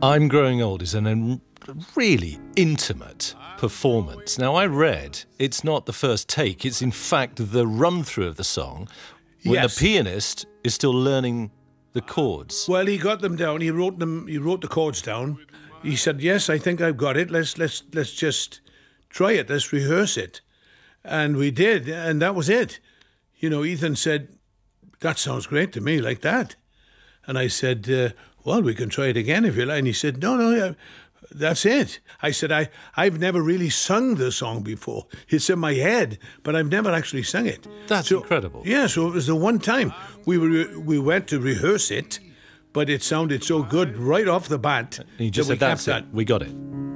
I'm Growing Old is a really intimate performance. Now, I read it's not the first take, it's in fact the run-through of the song when Yes. the pianist is still learning the chords. Well, he got them down. He wrote the chords down. He said, "Yes, I think I've got it. Let's just try it. Let's rehearse it." And we did, and that was it. You know, Ethan said, "That sounds great to me, like that." And I said, "Well, we can try it again if you like." And he said, "No, that's it." I said, I've never really sung the song before. It's in my head, but I've never actually sung it. That's incredible. Yeah, so it was the one time we went to rehearse it, but it sounded so good right off the bat. And he just said, that we that's kept it, we got it.